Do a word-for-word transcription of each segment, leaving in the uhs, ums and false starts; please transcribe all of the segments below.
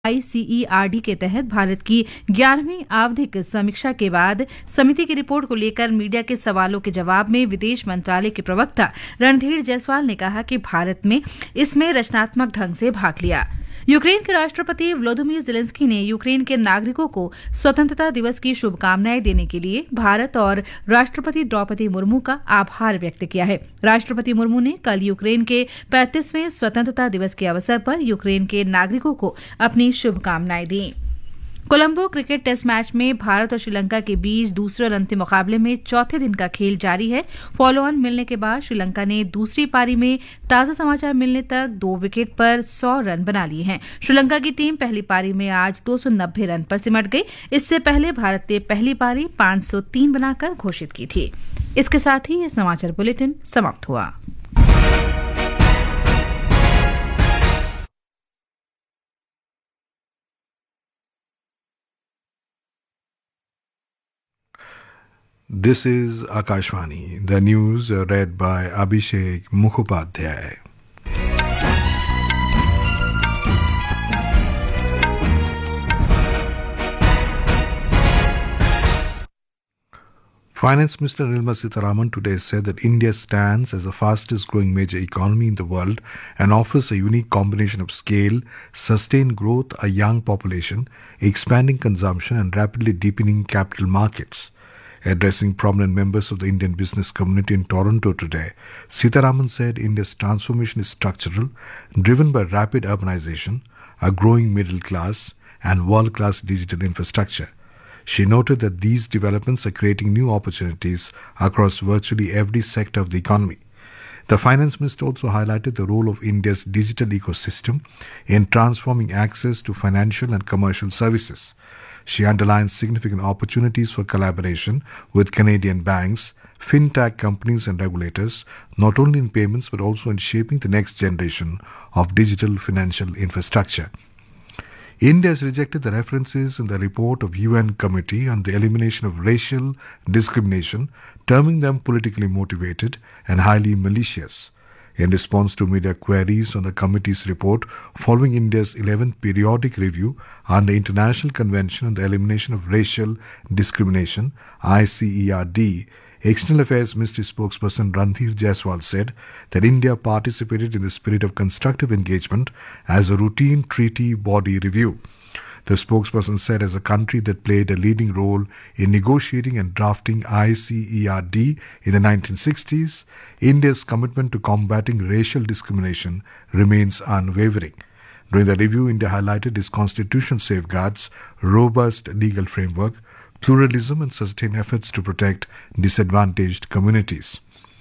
आईसीईआरडी के तहत भारत की ग्यारहवीं आवधिक समीक्षा के बाद समिति की रिपोर्ट को लेकर मीडिया के सवालों के जवाब में विदेश मंत्रालय के प्रवक्ता रणधीर जायसवाल ने कहा कि भारत ने इसमें रचनात्मक ढंग से भाग लिया। यूक्रेन के राष्ट्रपति व्लादिमीर ज़ेलेंस्की ने यूक्रेन के नागरिकों को स्वतंत्रता दिवस की शुभकामनाएं देने के लिए भारत और राष्ट्रपति द्रौपदी मुर्मू का आभार व्यक्त किया है। राष्ट्रपति मुर्मू ने कल यूक्रेन के पैंतीसवें स्वतंत्रता दिवस के अवसर पर यूक्रेन के नागरिकों को अपनी शुभकामनाएं दी। कोलंबो क्रिकेट टेस्ट मैच में भारत और श्रीलंका के बीच दूसरे और अंतिम मुकाबले में चौथे दिन का खेल जारी है। फॉलो ऑन मिलने के बाद श्रीलंका ने दूसरी पारी में ताजा समाचार मिलने तक दो विकेट पर सौ रन बना लिए हैं। श्रीलंका की टीम पहली पारी में आज दो सौ नब्बे रन पर सिमट गई। इससे पहले भारत ने पहली पारी पांच सौ तीन बनाकर घोषित की थी। इसके साथ ही यह समाचार बुलेटिन समाप्त हुआ। This is Akashvani. The news uh, read by Abhishek Mukhopadhyay. Finance Minister Nirmala Sitharaman today said that India stands as the fastest growing major economy in the world and offers a unique combination of scale, sustained growth, a young population, expanding consumption and rapidly deepening capital markets. Addressing prominent members of the Indian business community in Toronto today, Sitharaman said India's transformation is structural, driven by rapid urbanization, a growing middle class, and world-class digital infrastructure. She noted that these developments are creating new opportunities across virtually every sector of the economy. The finance minister also highlighted the role of India's digital ecosystem in transforming access to financial and commercial services. She underlined significant opportunities for collaboration with Canadian banks, fintech companies and regulators, not only in payments but also in shaping the next generation of digital financial infrastructure. India has rejected the references in the report of U N Committee on the Elimination of Racial Discrimination, terming them politically motivated and highly malicious. In response to media queries on the committee's report following India's eleventh periodic review on the International Convention on the Elimination of Racial Discrimination, I C E R D, External Affairs Ministry spokesperson Ranveer Jaiswal said that India participated in the spirit of constructive engagement as a routine treaty body review. The spokesperson said as a country that played a leading role in negotiating and drafting I C E R D in the nineteen sixties, India's commitment to combating racial discrimination remains unwavering. During the review, India highlighted its constitutional safeguards, robust legal framework, pluralism and sustained efforts to protect disadvantaged communities.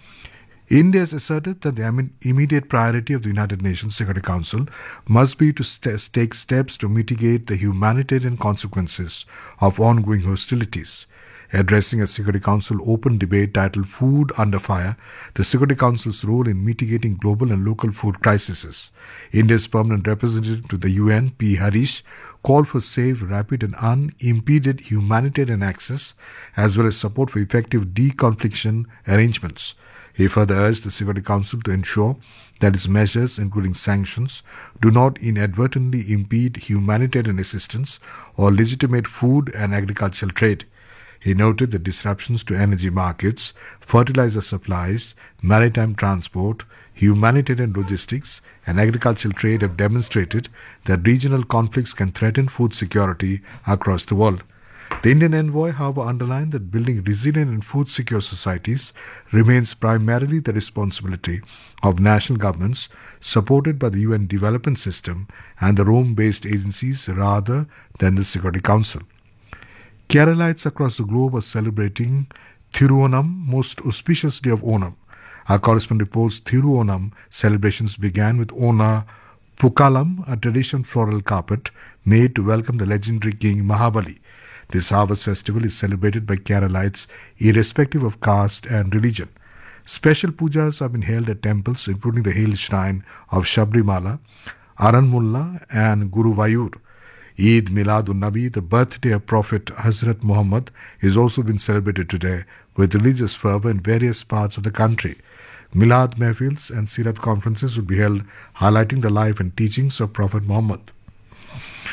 India has asserted that the immediate priority of the United Nations Security Council must be to st- take steps to mitigate the humanitarian consequences of ongoing hostilities. Addressing a Security Council open debate titled Food Under Fire, the Security Council's role in mitigating global and local food crises, India's permanent representative to the U N, P. Harish, called for safe, rapid and unimpeded humanitarian access as well as support for effective deconfliction arrangements. He further urged the Security Council to ensure that its measures, including sanctions, do not inadvertently impede humanitarian assistance or legitimate food and agricultural trade. He noted that disruptions to energy markets, fertilizer supplies, maritime transport, humanitarian logistics, and agricultural trade have demonstrated that regional conflicts can threaten food security across the world. The Indian envoy, however, underlined that building resilient and food-secure societies remains primarily the responsibility of national governments supported by the U N Development System and the Rome-based agencies rather than the Security Council. Keralites across the globe are celebrating Thiruvonam, most auspicious day of Onam. Our correspondent reports Thiruvonam celebrations began with Ona Pukalam, a traditional floral carpet made to welcome the legendary king Mahabali. This harvest festival is celebrated by Keralites irrespective of caste and religion. Special pujas have been held at temples including the hill shrine of Shabrimala, Aranmulla and Guruvayur. Eid Milad-un-Nabi, the birthday of Prophet Hazrat Muhammad, is also been celebrated today with religious fervour in various parts of the country. Milad Mehfils and Sirat conferences will be held highlighting the life and teachings of Prophet Muhammad.